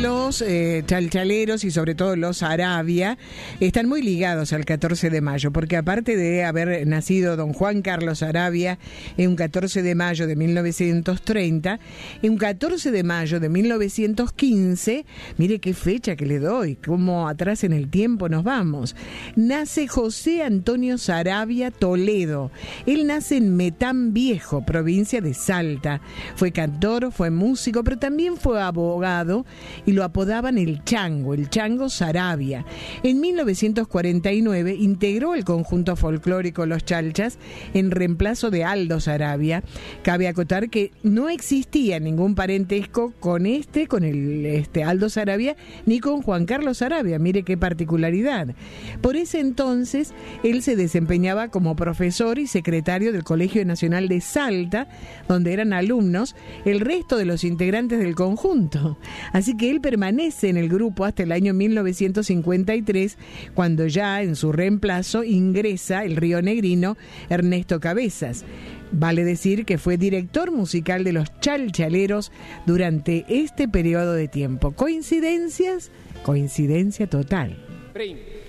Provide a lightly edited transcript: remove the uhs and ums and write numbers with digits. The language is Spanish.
los chalchaleros y sobre todo los Saravia están muy ligados al 14 de mayo, porque aparte de haber nacido don Juan Carlos Saravia en un 14 de mayo de 1930, en un 14 de mayo de 1915, mire qué fecha que le doy, cómo atrás en el tiempo nos vamos, nace José Antonio Saravia Toledo. Él nace en Metán Viejo, provincia de Salta. Fue cantor, fue músico, pero también fue abogado y lo apodaban el Chango Saravia. En 1949 integró el conjunto folclórico Los Chalchas en reemplazo de Aldo Saravia. Cabe acotar que no existía ningún parentesco con el Aldo Saravia ni con Juan Carlos Saravia. Mire qué particularidad. Por ese entonces él se desempeñaba como profesor y secretario del Colegio Nacional de Salta, donde eran alumnos el resto de los integrantes del conjunto. Así que él permanece en el grupo hasta el año 1953, cuando ya en su reemplazo ingresa el rionegrino Ernesto Cabezas. Vale decir que fue director musical de los Chalchaleros durante este periodo de tiempo. ¿Coincidencias? Coincidencia total.